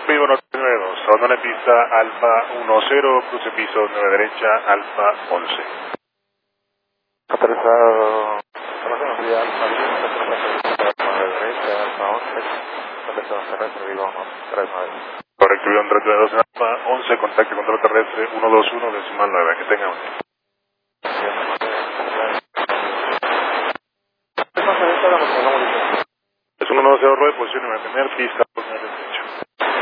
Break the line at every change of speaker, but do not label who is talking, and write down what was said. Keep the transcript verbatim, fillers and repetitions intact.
Vivo noventa y nueve dos, abandone pista Alfa uno cero, cruce piso nueve derecha, Alfa once.
Aterrizado, buenos días, Alfa nueve derecha, Alfa once, aterrizado terrestre, Vivo tres nueve.
Correcto, Vivo tres nueve dos en Alfa once, contacto control terrestre uno dos uno, decimal nueve, que tenga un día. Es un uno cero nueve, posición y mantener pista